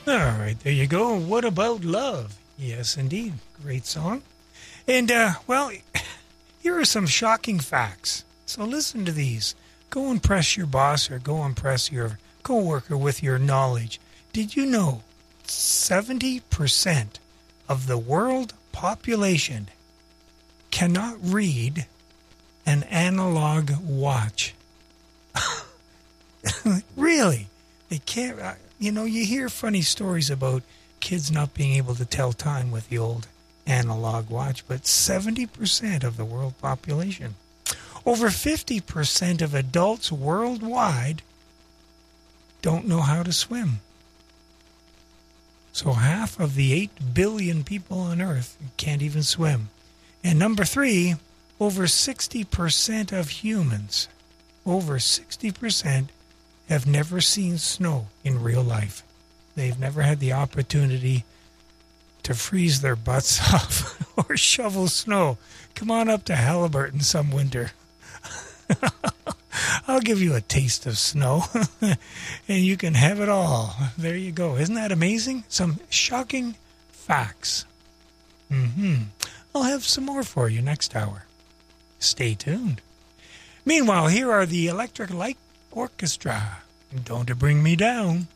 All right, there you go. What about love? Yes, indeed. Great song. And, well, here are some shocking facts. So listen to these. Go impress your boss or go impress your coworker with your knowledge. Did you know 70% of the world population cannot read an analog watch? Really? They can't. You hear funny stories about kids not being able to tell time with the old analog watch, but 70% of the world population. Over 50% of adults worldwide don't know how to swim. So half of the 8 billion people on Earth can't even swim. And number 3, over 60% of humans, over 60%, have never seen snow in real life. They've never had the opportunity to freeze their butts off or shovel snow. Come on up to Halliburton some winter. I'll give you a taste of snow, and you can have it all. There you go. Isn't that amazing? Some shocking facts. I'll have some more for you next hour. Stay tuned. Meanwhile, here are the Electric Light Orchestra. Don't Bring Me Down.